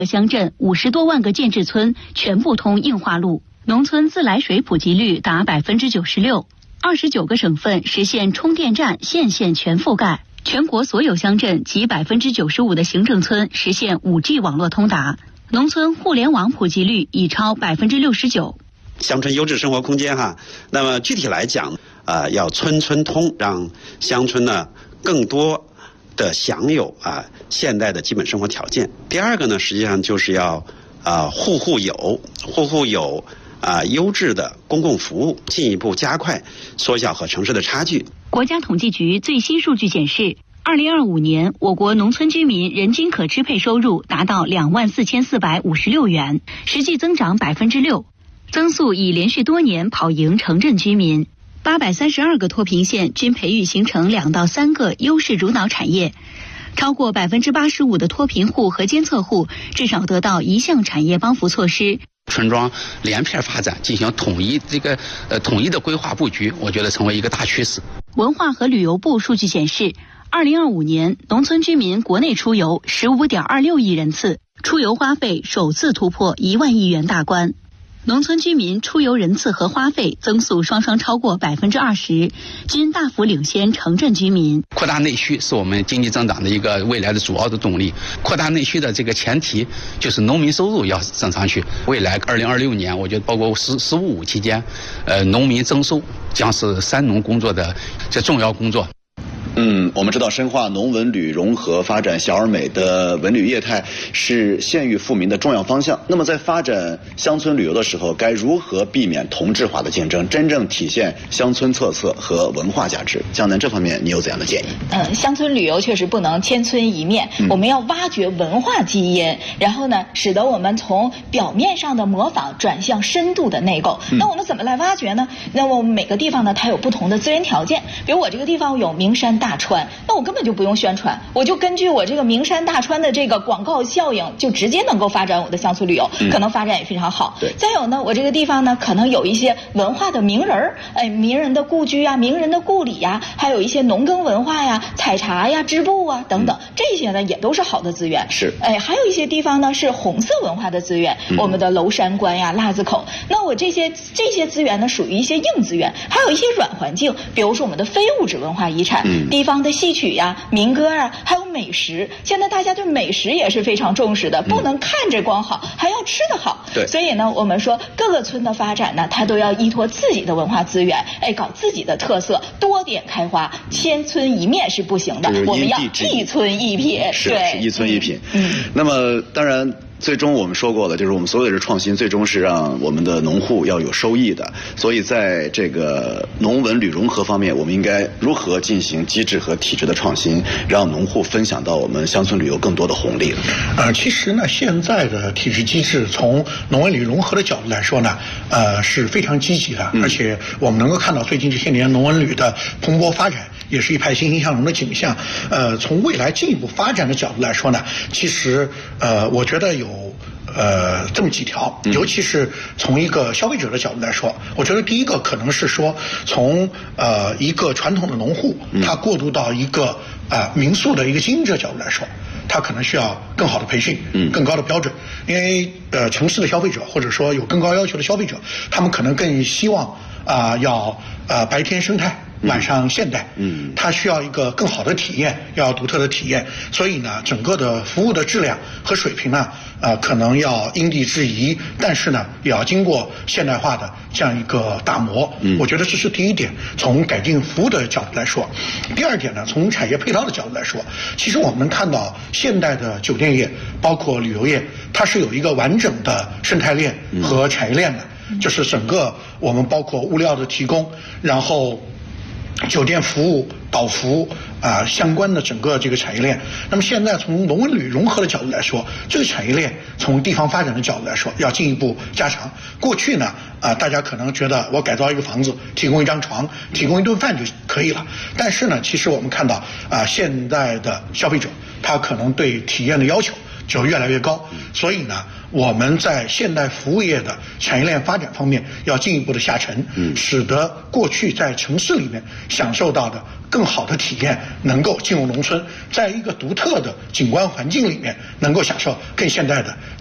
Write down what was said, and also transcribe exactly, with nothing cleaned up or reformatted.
乡镇五十多万个建制村全部通硬化路，农村自来水普及率达百分之九十六，二十九个省份实现充电站县县全覆盖，全国所有乡镇及百分之九十五的行政村实现 五 G 网络通达，农村互联网普及率已超百分之六十九。 乡村优质生活空间哈，那么具体来讲，呃，要村村通，让乡村呢更多的享有啊现代的基本生活条件。第二个呢，实际上就是要啊户户有，户户有啊优质的公共服务，进一步加快缩小和城市的差距。 国家统计局最新数据显示，二零二五年我国农村居民人均可支配收入达到两万四千四百五十六元，实际增长百分之六，增速已连续多年跑赢城镇居民。八百三十二个脱贫县均培育形成两到三个优势主导产业，超过百分之八十五的脱贫户和监测户至少得到一项产业帮扶措施。 村庄连片发展，进行统一这个呃统一的规划布局，我觉得成为一个大趋势。 文化和旅游部数据显示，二零二五年农村居民国内出游 十五点二六亿人次，出游花费首次突破一万亿元大关。农村居民出游人次和花费增速双双超过百分之二十，均大幅领先城镇居民。 扩大内需是我们经济增长的一个未来的主要的动力。扩大内需的这个前提就是农民收入要增上去。未来二零二六年，我觉得包括“十十五五”期间，呃，农民增收将是三农工作的这重要工作。 嗯，我们知道深化农文旅融合，发展小而美的文旅业态是县域富民的重要方向。那么在发展乡村旅游的时候，该如何避免同质化的竞争，真正体现乡村特色和文化价值？江南，这方面你有怎样的建议？ 嗯，乡村旅游确实不能千村一面，嗯、我们要挖掘文化基因，然后呢，使得我们从表面上的模仿转向深度的内购。嗯、那我们怎么来挖掘呢？那么每个地方呢，它有不同的资源条件，比如我这个地方有名山大川，那我根本就不用宣传，我就根据我这个名山大川的这个广告效应，就直接能够发展我的乡村旅游，嗯、可能发展也非常好。对，再有呢，我这个地方呢，可能有一些文化的名人儿，哎，名人的故居啊，名人的故里呀，还有一些农耕文化呀、采茶呀、织布啊等等，嗯、这些呢也都是好的资源。是，哎，还有一些地方呢是红色文化的资源，嗯、我们的娄山关呀、腊子口，那我这些这些资源呢属于一些硬资源，还有一些软环境，比如说我们的非物质文化遗产，嗯、地方的戏曲呀、民歌啊，还有美食。现在大家对美食也是非常重视的，不能看着光好，还要吃得好。对，所以呢，我们说各个村的发展呢，它都要依托自己的文化资源，哎，搞自己的特色，多点开花，千村一面是不行的，我们要一村一品。 是，是一村一品。嗯，那么当然。最终我们说过了，就是我们所有的创新，最终是让我们的农户要有收益的。所以在这个农文旅融合方面，我们应该如何进行机制和体制的创新，让农户分享到我们乡村旅游更多的红利？ 呃，其实呢，现在的体制机制从农文旅融合的角度来说呢，呃是非常积极的，嗯、而且我们能够看到最近这些年农文旅的蓬勃发展。也是一派欣欣向荣的景象。呃，从未来进一步发展的角度来说呢，其实呃，我觉得有呃这么几条，尤其是从一个消费者的角度来说，我觉得第一个可能是说，从呃一个传统的农户，他过渡到一个呃民宿的一个经营者角度来说。他可能需要更好的培训，嗯，更高的标准，因为呃城市的消费者或者说有更高要求的消费者，他们可能更希望啊、呃、要呃白天生态。晚上现代，嗯，它需要一个更好的体验，要独特的体验，所以呢，整个的服务的质量和水平呢，呃，可能要因地制宜，但是呢，也要经过现代化的这样一个打磨。嗯，我觉得这是第一点，从改进服务的角度来说。第二点呢，从产业配套的角度来说，其实我们看到现代的酒店业，包括旅游业，它是有一个完整的生态链和产业链的，嗯、就是整个我们包括物料的提供，然后。酒店服务、导服啊、呃、相关的整个这个产业链，那么现在从农文旅融合的角度来说，这个产业链从地方发展的角度来说，要进一步加强。过去呢，啊、呃、大家可能觉得我改造一个房子，提供一张床，提供一顿饭就可以了。但是呢，其实我们看到啊、呃，现在的消费者他可能对体验的要求就越来越高。所以呢，我们在现代服务业的产业链发展方面要进一步的下沉，使得过去在城市里面享受到的更好的体验能够进入农村，在一个独特的景观环境里面能够享受更现代的